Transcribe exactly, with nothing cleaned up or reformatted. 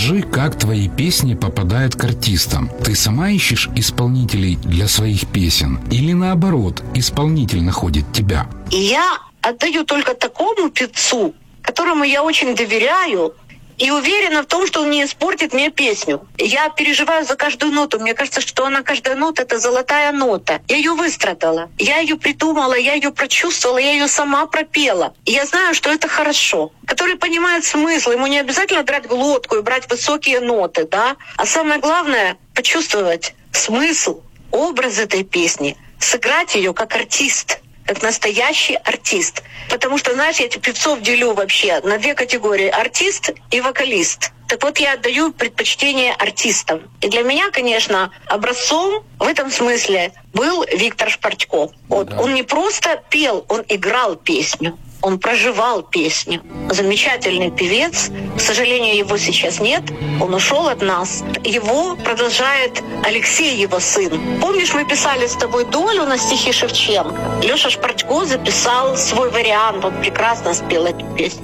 Расскажи, как твои песни попадают к артистам. Ты сама ищешь исполнителей для своих песен? Или наоборот, исполнитель находит тебя? Я отдаю только такому певцу, которому я очень доверяю, и уверена в том, что он не испортит мне песню. Я переживаю за каждую ноту. Мне кажется, что она, каждая нота — это золотая нота. Я ее выстрадала, я ее придумала, я ее прочувствовала, я ее сама пропела. И я знаю, что это хорошо. Который понимает смысл. Ему не обязательно брать глотку и брать высокие ноты, да? А самое главное — почувствовать смысл, образ этой песни, сыграть ее как артист, как настоящий артист. Потому что, знаешь, я этих певцов делю вообще на две категории — артист и вокалист. Так вот, я отдаю предпочтение артистам. И для меня, конечно, образцом в этом смысле был Виктор Шпартько. Вот. Да. Он не просто пел, он играл песню. Он проживал песню. Замечательный певец. К сожалению, его сейчас нет. Он ушел от нас. Его продолжает Алексей, его сын. Помнишь, мы писали с тобой «Долю» на стихи Шевченко? Лёша Шпартько записал свой вариант. Он прекрасно спел эту песню.